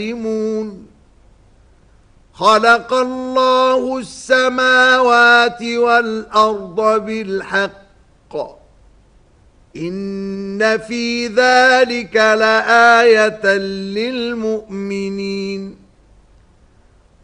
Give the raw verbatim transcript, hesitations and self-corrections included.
خلق الله السماوات والأرض بالحق إن في ذلك لآية للمؤمنين